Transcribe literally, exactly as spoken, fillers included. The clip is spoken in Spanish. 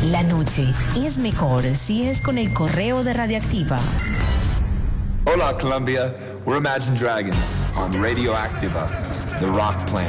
La noche es mejor si es con el correo de Radioactiva. Hola Colombia, we're Imagine Dragons on Radio Activa, the rock planet.